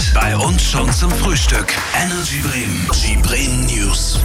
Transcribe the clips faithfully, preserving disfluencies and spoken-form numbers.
Bei uns schon zum Frühstück. Energy Bremen. Die Bremen News.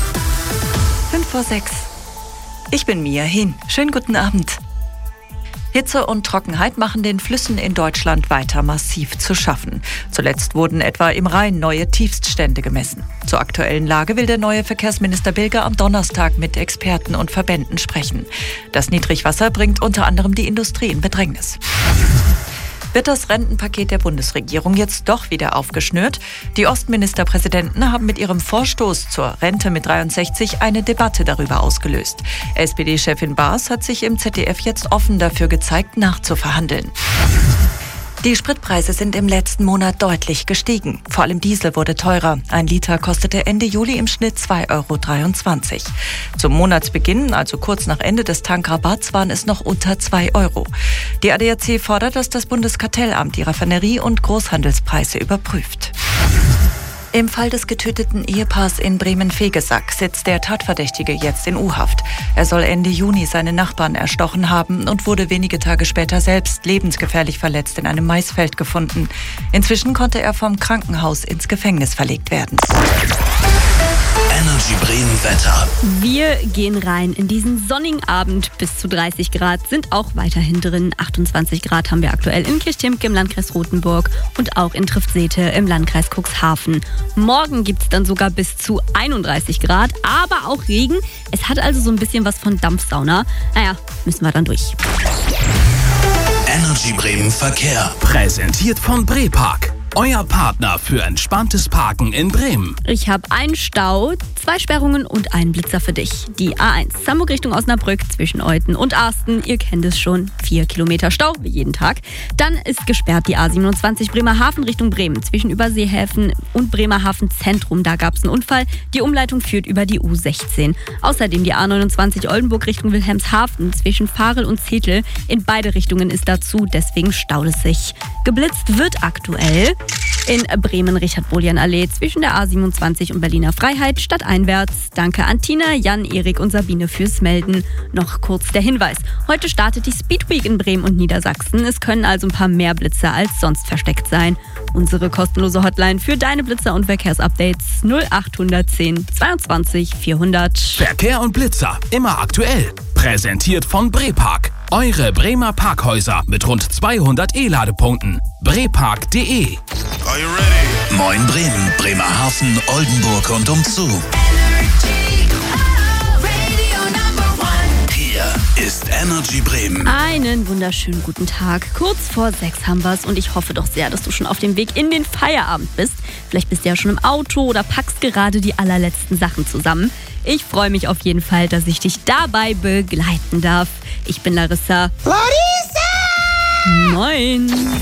fünf vor sechs. Ich bin Mia Hin. Schönen guten Abend. Hitze und Trockenheit machen den Flüssen in Deutschland weiter massiv zu schaffen. Zuletzt wurden etwa im Rhein neue Tiefststände gemessen. Zur aktuellen Lage will der neue Verkehrsminister Bilger am Donnerstag mit Experten und Verbänden sprechen. Das Niedrigwasser bringt unter anderem die Industrie in Bedrängnis. Wird das Rentenpaket der Bundesregierung jetzt doch wieder aufgeschnürt? Die Ostministerpräsidenten haben mit ihrem Vorstoß zur Rente mit dreiundsechzig eine Debatte darüber ausgelöst. S P D-Chefin Baas hat sich im Z D F jetzt offen dafür gezeigt, nachzuverhandeln. Die Spritpreise sind im letzten Monat deutlich gestiegen. Vor allem Diesel wurde teurer. Ein Liter kostete Ende Juli im Schnitt zwei Euro dreiundzwanzig. Zum Monatsbeginn, also kurz nach Ende des Tankrabatts, waren es noch unter zwei Euro. Die A D A C fordert, dass das Bundeskartellamt die Raffinerie- und Großhandelspreise überprüft. Im Fall des getöteten Ehepaars in Bremen-Vegesack sitzt der Tatverdächtige jetzt in U-Haft. Er soll Ende Juni seine Nachbarn erstochen haben und wurde wenige Tage später selbst lebensgefährlich verletzt in einem Maisfeld gefunden. Inzwischen konnte er vom Krankenhaus ins Gefängnis verlegt werden. Energy Bremen Wetter. Wir gehen rein in diesen sonnigen Abend. Bis zu dreißig Grad sind auch weiterhin drin. achtundzwanzig Grad haben wir aktuell in Kirchtimke im Landkreis Rothenburg und auch in Triftseete im Landkreis Cuxhaven. Morgen gibt es dann sogar bis zu einunddreißig Grad, aber auch Regen. Es hat also so ein bisschen was von Dampfsauna. Naja, müssen wir dann durch. Energy Bremen Verkehr. Präsentiert von Brepark. Euer Partner für entspanntes Parken in Bremen. Ich habe einen Stau, zwei Sperrungen und einen Blitzer für dich. Die A eins Hamburg Richtung Osnabrück zwischen Euthen und Arsten. Ihr kennt es schon. Vier Kilometer Stau, wie jeden Tag. Dann ist gesperrt die A siebenundzwanzig Bremerhaven Richtung Bremen. Zwischen Überseehäfen und Bremerhaven Zentrum. Da gab es einen Unfall. Die Umleitung führt über die U sechzehn. Außerdem die A neunundzwanzig Oldenburg Richtung Wilhelmshaven. Zwischen Farel und Zetel. In beide Richtungen ist dazu. Deswegen staut es sich. Geblitzt wird aktuell in Bremen-Richard-Boljan-Allee zwischen der A siebenundzwanzig und Berliner Freiheit stadteinwärts. Danke an Tina, Jan, Erik und Sabine fürs Melden. Noch kurz der Hinweis. Heute startet die Speedweek in Bremen und Niedersachsen. Es können also ein paar mehr Blitzer als sonst versteckt sein. Unsere kostenlose Hotline für deine Blitzer und Verkehrsupdates null acht zehn zweiundzwanzig vierhundert. Verkehr und Blitzer, immer aktuell. Präsentiert von Brepark. Eure Bremer Parkhäuser mit rund zweihundert E-Ladepunkten. brepark punkt de. Are you ready? Moin Bremen, Bremerhaven, Oldenburg und umzu. Hier ist Energy Bremen. Einen wunderschönen guten Tag. Kurz vor sechs haben wir's und ich hoffe doch sehr, dass du schon auf dem Weg in den Feierabend bist. Vielleicht bist du ja schon im Auto oder packst gerade die allerletzten Sachen zusammen. Ich freue mich auf jeden Fall, dass ich dich dabei begleiten darf. Ich bin Larissa. Larissa! Moin!